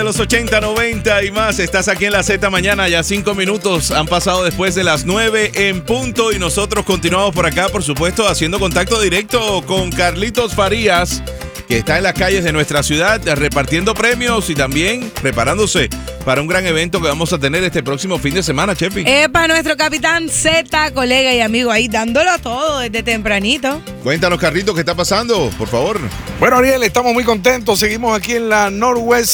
los 80, 90 y más. Estás aquí en la Z Mañana. Ya 5 minutos han pasado después de las 9 en punto. Y nosotros continuamos por acá, por supuesto, haciendo contacto directo con Carlitos Farías, que está en las calles de nuestra ciudad repartiendo premios y también preparándose para un gran evento que vamos a tener este próximo fin de semana, Chefi. Para nuestro capitán Z, colega y amigo ahí, dándolo todo desde tempranito. Cuéntanos, Carlitos, ¿qué está pasando? Por favor. Bueno, Ariel, estamos muy contentos. Seguimos aquí en la Northwest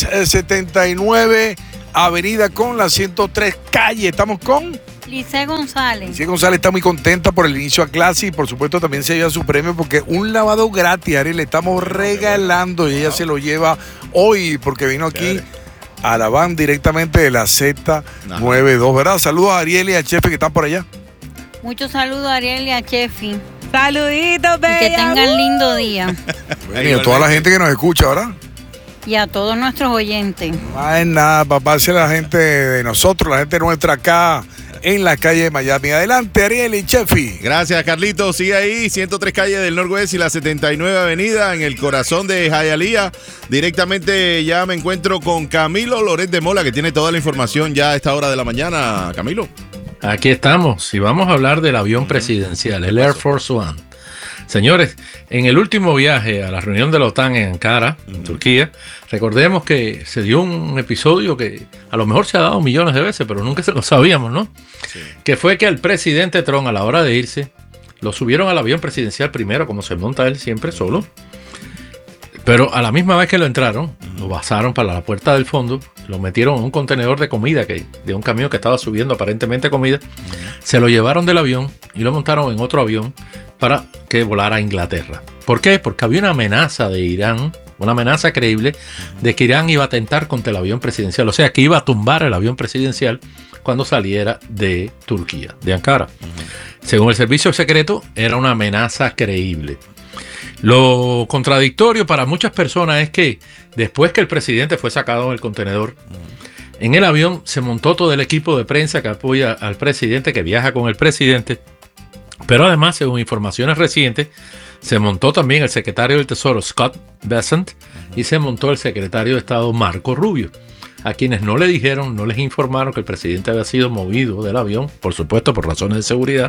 79 Avenida con la 103 calle. Estamos con Lice González. Lice González está muy contenta por el inicio a clase y por supuesto también se lleva su premio porque un lavado gratis, Ariel, le estamos regalando y ella se lo lleva hoy porque vino aquí a la van directamente de la Z92, ¿verdad? Saludos a Ariel y a Chefi que están por allá. Muchos saludos a Ariel y a Chefi. Saluditos, bella. Y que tengan lindo día. Bueno, y a toda la gente que nos escucha, ¿verdad? Y a todos nuestros oyentes. No es nada, papá, es la gente de nosotros, la gente nuestra acá en la calle de Miami. Adelante, Ariel y Chefi. Gracias, Carlitos. Sigue ahí, 103 calle del Northwest y la 79 Avenida en el corazón de Hialeah. Directamente ya me encuentro con Camilo Loret de Mola, que tiene toda la información ya a esta hora de la mañana. Camilo. Aquí estamos y vamos a hablar del avión presidencial, el Air Force One. Señores, en el último viaje a la reunión de la OTAN en Ankara, en Turquía, recordemos que se dio un episodio que a lo mejor se ha dado millones de veces, pero nunca se lo sabíamos, ¿no? Sí. Que fue que al presidente Trump, a la hora de irse, lo subieron al avión presidencial primero, como se monta él siempre solo, pero a la misma vez que lo entraron, lo basaron para la puerta del fondo, lo metieron en un contenedor de comida, de un camión que estaba subiendo aparentemente comida, se lo llevaron del avión y lo montaron en otro avión para que volara a Inglaterra. ¿Por qué? Porque había una amenaza de Irán, una amenaza creíble de que Irán iba a atentar contra el avión presidencial, o sea, que iba a tumbar el avión presidencial cuando saliera de Turquía, de Ankara. Según el servicio secreto, era una amenaza creíble. Lo contradictorio para muchas personas es que después que el presidente fue sacado del contenedor, en el avión se montó todo el equipo de prensa que apoya al presidente, que viaja con el presidente, pero además, según informaciones recientes, se montó también el secretario del Tesoro, Scott Bessent, y se montó el secretario de Estado, Marco Rubio, a quienes no le dijeron, no les informaron que el presidente había sido movido del avión, por supuesto por razones de seguridad,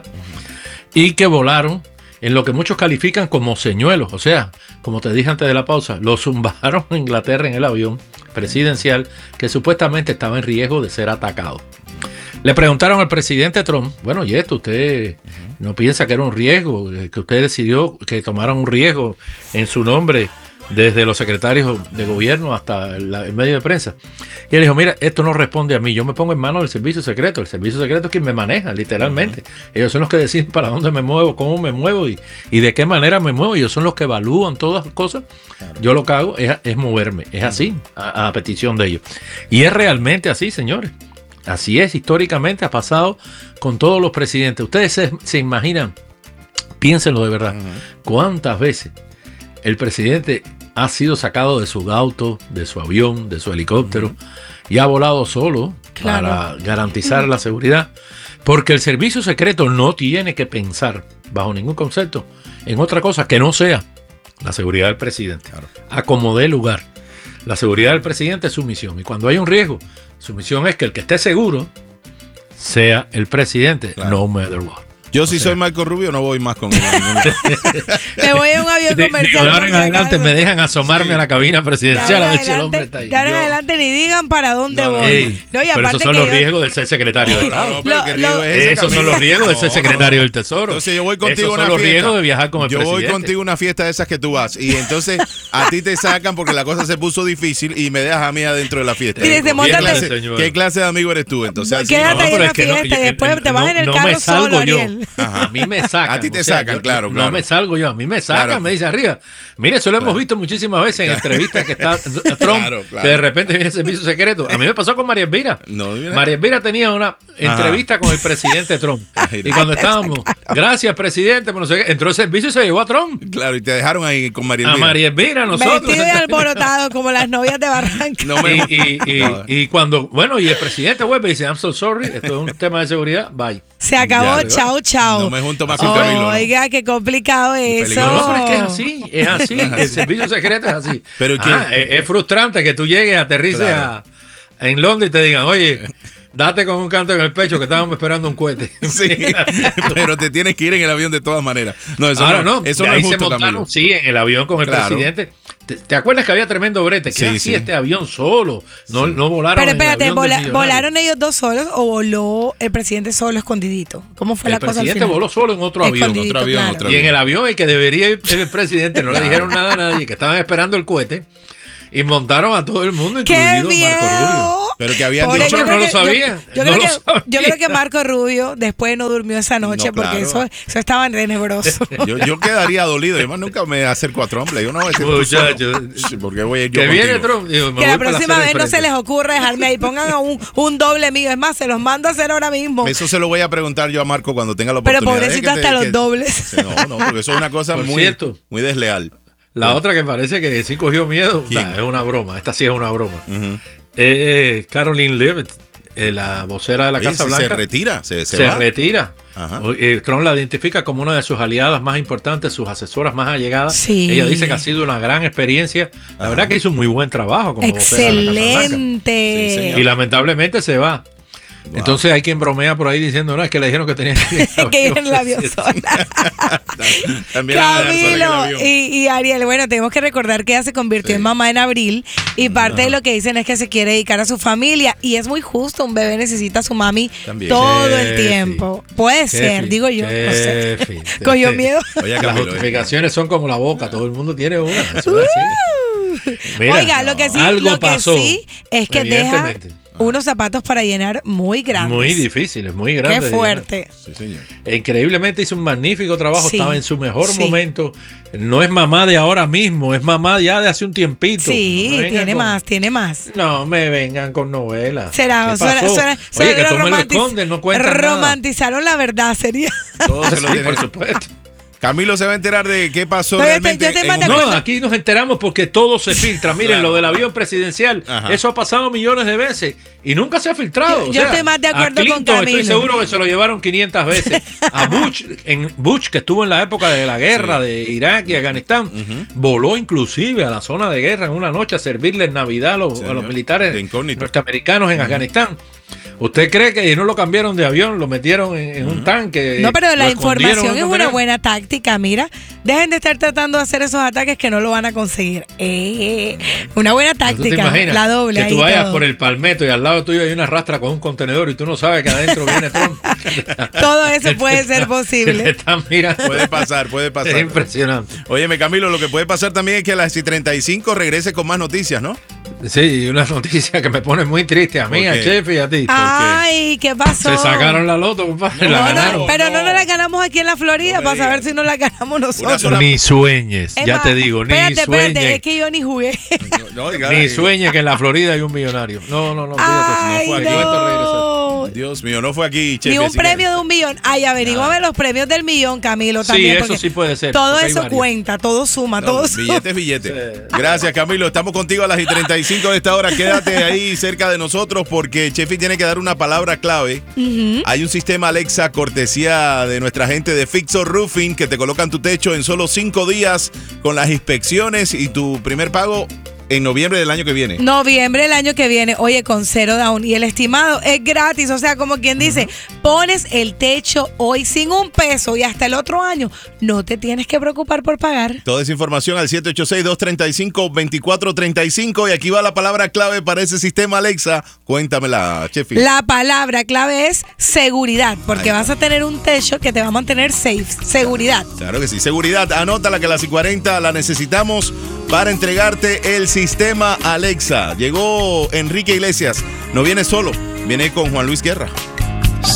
y que volaron en lo que muchos califican como señuelos, o sea, como te dije antes de la pausa, lo zumbaron a Inglaterra en el avión presidencial que supuestamente estaba en riesgo de ser atacado. Le preguntaron al presidente Trump, bueno, y esto, ¿usted no piensa que era un riesgo, que usted decidió que tomaran un riesgo en su nombre desde los secretarios de gobierno hasta el medio de prensa? Y él dijo, mira, esto no responde a mí, yo me pongo en manos del servicio secreto. El servicio secreto es quien me maneja, literalmente. Ellos son los que deciden para dónde me muevo, cómo me muevo y de qué manera me muevo. Ellos son los que evalúan todas las cosas. Yo lo que hago es moverme, es así, a petición de ellos. Y es realmente así, señores. Así es, históricamente ha pasado con todos los presidentes. Ustedes se imaginan, piénsenlo de verdad, cuántas veces el presidente ha sido sacado de su auto, de su avión, de su helicóptero y ha volado solo para garantizar la seguridad. Porque el servicio secreto no tiene que pensar, bajo ningún concepto, en otra cosa que no sea la seguridad del presidente. A como dé lugar. La seguridad del presidente es su misión. Y cuando hay un riesgo, su misión es que el que esté seguro sea el presidente, no matter what. Yo si soy Marco Rubio no voy más con él. Me voy a un avión comercial. De ahora en adelante me dejan asomarme a la cabina presidencial a ver si el hombre está ahí. De ahora en adelante ni digan para dónde voy. No, pero esos son los riesgos de ser secretario de Estado. Esos son los riesgos de ser secretario del Tesoro. Entonces yo voy contigo a una fiesta. Esos son los riesgos de viajar con el presidente. Yo voy contigo a una fiesta de esas que tú vas y entonces a ti te sacan porque la cosa se puso difícil y me dejas a mí adentro de la fiesta. ¿Qué clase de amigo eres tú? Entonces, quédate ahí en la fiesta y después te vas en el carro solo, Ariel. A mí me sacan. A ti te sacan, claro. No me salgo yo, a mí me sacan, me dice arriba. Mire, eso lo hemos visto muchísimas veces en entrevistas que está Trump, que de repente viene el servicio secreto. A mí me pasó con María Elvira. María Elvira tenía una entrevista con el presidente Trump. Y cuando estábamos, gracias presidente, pero no sé qué, entró el servicio y se llevó a Trump. Claro, y te dejaron ahí con María Elvira. A María Elvira, nosotros. Vestido y alborotado como las novias de Barranca. Y cuando, bueno, y el presidente vuelve y dice, I'm so sorry, esto es un tema de seguridad, bye. Se acabó, chao, chao. No me junto más con Camilo. Oiga, qué complicado eso. No, pero es que es así. El servicio secreto es así. Pero es frustrante que tú llegues, aterrices en Londres y te digan, oye, date con un canto en el pecho que estábamos esperando un cohete. Sí, pero te tienes que ir en el avión de todas maneras. No, eso Ahora no, eso de no ahí es justo, se montaron, Camilo. sí, en el avión con el Claro. presidente. ¿Te acuerdas que había tremendo brete? Sí, ¿Qué hacía sí. este avión solo? No volaron Pero en el espérate, avión del millonario. ¿volaron ellos dos solos o voló el presidente solo escondidito? ¿Cómo fue El la cosa al presidente final? voló solo en otro avión. Escondidito, otro avión, claro. otro Y en el avión el que debería ir el presidente no le dijeron nada a nadie, que estaban esperando el cohete y montaron a todo el mundo, ¡Qué incluido Marco Rubio. miedo! Pero que habían Pobre, dicho... yo creo no lo que- sabía, Yo, no creo lo que, sabía. yo creo que Marco Rubio después no durmió esa noche No, porque claro. eso estaba tenebroso. Yo quedaría dolido. Además, nunca me acerco a Trump. Le digo, no, Muchacho. porque voy a ir yo Que viene contigo. Trump. Digo, me Que voy la para próxima acera vez no se enfrente. les ocurra dejarme ahí. Pongan a un doble mío. Es más, se los mando a hacer ahora mismo. Eso se lo voy a preguntar yo a Marco cuando tenga la Pero oportunidad. pobrecito Es que hasta los dobles. No, porque eso es una cosa Por muy, cierto. muy desleal. La otra que parece que sí cogió miedo, ¿Quién? es una broma, esta sí es una broma. Ujú. Caroline Levitt, la vocera de la Oye, Casa si Blanca, se retira, se se va. retira. Ajá. Trump la identifica como una de sus aliadas más importantes, sus asesoras más allegadas. Sí. Ella dice que ha sido una gran experiencia. La Ajá. verdad que hizo un muy buen trabajo como vocera de la Casa Blanca. Sí, Excelente. señor. Y lamentablemente se va. Wow. Entonces hay quien bromea por ahí diciendo, no, es que le dijeron que tenía Que ir en el avión sola. También a dar sola en el Camilo avión. y Ariel, bueno, tenemos que recordar que ella se convirtió en mamá en abril y parte de lo que dicen es que se quiere dedicar a su familia y es muy justo, un bebé necesita a su mami También. todo Qué el tiempo. Puede ser, digo yo, no sé. Cogió miedo. Oye, Las Camilo, justificaciones son como la boca, todo el mundo tiene una. Eso es así. Mira, Oiga, lo que sí, algo lo que pasó, sí es que deja evidentemente. unos zapatos para llenar muy grandes. Muy difíciles, muy grandes. Qué de llenar. fuerte. Sí, señor. Increíblemente hizo un magnífico trabajo, Sí, estaba en su mejor sí. momento. No es mamá de ahora mismo, es mamá ya de hace un tiempito. Sí, No me vengan tiene con- más, tiene más. No me vengan con novelas. Será, ¿Qué suena, pasó? suena, Oye, que suena tú me lo romantiz- escondes, no cuentas nada. romantizaron la verdad, sería. Todo se lo Sí, tiene. por supuesto. Camilo se va a enterar de qué pasó Oye, realmente. yo te en mandé un- a- No, aquí nos enteramos porque todo se filtra. Miren, Claro. lo del avión presidencial, Ajá. eso ha pasado millones de veces y nunca se ha filtrado. Yo estoy más de acuerdo a Clinton, con Camilo. estoy seguro que se lo llevaron 500 veces. A Bush, que estuvo en la época de la guerra de Irak y Afganistán, voló inclusive a la zona de guerra en una noche a servirle en Navidad a los Señor, militares de incógnito. norteamericanos en Afganistán. ¿Usted cree que no lo cambiaron de avión, lo metieron en un tanque? No, pero lo la escondieron información en es otro una canal? buena táctica, mira. Dejen de estar tratando de hacer esos ataques que no lo van a conseguir. Una buena ¿Tú te táctica, imaginas la doble. que ahí tú vayas todo. por el palmeto y al lado tuyo hay una rastra con un contenedor y tú no sabes que adentro viene Trump? Todo eso puede ser Te posible. están mirando. Puede pasar, puede Es pasar. impresionante. Óyeme, Camilo, lo que puede pasar también es que a las 35 regrese con más noticias, ¿no? Sí, una noticia que me pone muy triste a mí, ¿Por a qué? Chef y a ti. Ay, ¿qué pasó? Se sacaron la loto, compadre. No, la No, ganaron. pero no nos la ganamos aquí en la Florida No me para saber digas. si nos la ganamos nosotros. sola- Ni sueñes, Es ya más, te digo, ni espérate, sueñes. es que yo ni jugué. No, oiga, Ni sueñes que en la Florida hay un millonario. No, olvídate. Ay, fue aquí. no. Dios mío, no fue aquí, Chef. Ni un así que- premio de 1 millón. Ay, averígame los premios del millón, Camilo, Sí, también. eso porque sí puede ser, Todo porque hay eso varios. cuenta, todo suma, No, todo suma. billete es billete. Gracias, Camilo. Estamos contigo a las 35 de esta hora. Quédate ahí cerca de nosotros porque Chefi tiene que dar una palabra clave. Hay un sistema Alexa cortesía de nuestra gente de Fixo Roofing que te colocan tu techo en solo 5 días con las inspecciones y tu primer pago en noviembre del año que viene. Noviembre del año que viene, oye, con cero down. Y el estimado es gratis, o sea, como quien dice, pones el techo hoy sin un peso y hasta el otro año no te tienes que preocupar por pagar. Toda esa información al 786-235-2435 y aquí va la palabra clave para ese sistema Alexa. Cuéntamela, Chefi. La palabra clave es seguridad, porque vas a tener un techo que te va a mantener safe. Seguridad. Claro que sí. Seguridad, anótala que las I-40 la necesitamos para entregarte el sistema Alexa. Llegó Enrique Iglesias. No viene solo, viene con Juan Luis Guerra.